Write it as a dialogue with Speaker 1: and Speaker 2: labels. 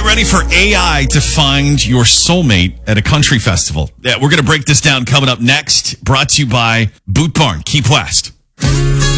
Speaker 1: ready for AI to find your soulmate at a country festival. Yeah, we're going to break this down coming up next. Brought to you by Boot Barn, Keep West.